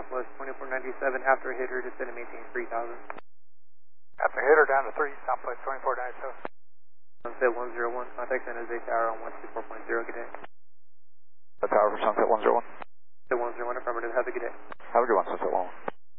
Southwest 2497 after hitter, descend and maintain 3000. After hitter down to 3, Southwest 2497. Sunset 101, contact San Jose Tower on 124.0, good day. The tower for Sunset 101. Sunset 101, affirmative, have a good day. Have a good one, Sunset 101.